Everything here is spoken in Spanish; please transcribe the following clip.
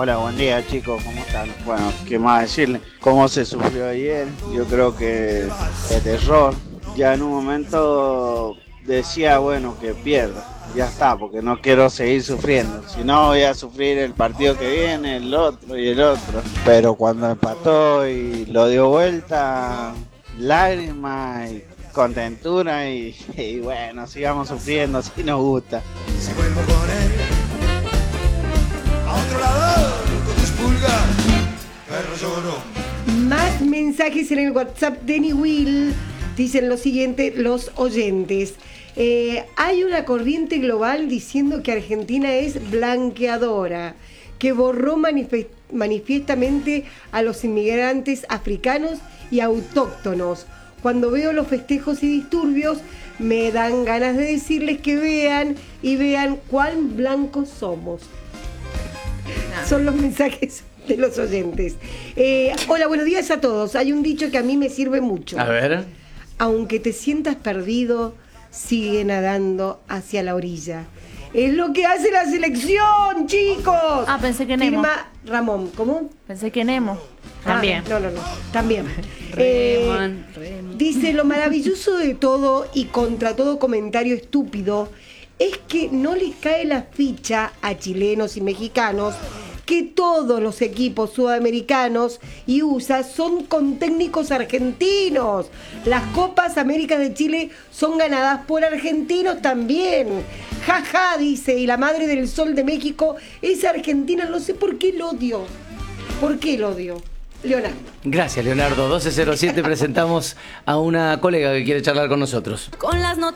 Hola, buen día chicos, ¿cómo están? Bueno, ¿qué más decirle? ¿Cómo se sufrió ayer? Yo creo que es de error. Ya en un momento decía, bueno, que pierda. Ya está, porque no quiero seguir sufriendo. Si no, voy a sufrir el partido que viene, el otro y el otro. Pero cuando empató y lo dio vuelta, lágrimas y contentura y bueno, sigamos sufriendo, así nos gusta. Si vuelvo con él a otro lado con tus pulgas, perro lloro. Más mensajes en el WhatsApp de Ni Will. Dicen lo siguiente los oyentes. Hay una corriente global diciendo que Argentina es blanqueadora, que borró manifiestamente a los inmigrantes africanos y autóctonos. Cuando veo los festejos y disturbios, me dan ganas de decirles que vean cuán blancos somos. Son los mensajes de los oyentes. Hola, buenos días a todos. Hay un dicho que a mí me sirve mucho. A ver. Aunque te sientas perdido, sigue nadando hacia la orilla. Es lo que hace la selección, chicos. Ah, pensé que Nemo. Firma Ramón. ¿Cómo? Pensé que Nemo. También. No. También. Remon. Dice, lo maravilloso de todo y contra todo comentario estúpido es que no les cae la ficha a chilenos y mexicanos que todos los equipos sudamericanos y USA son con técnicos argentinos. Las Copas Américas de Chile son ganadas por argentinos también. Jaja, dice, y la madre del sol de México es argentina. No sé por qué el odio. ¿Por qué el odio? Leonardo. Gracias, Leonardo. 12:07 presentamos a una colega que quiere charlar con nosotros. Con las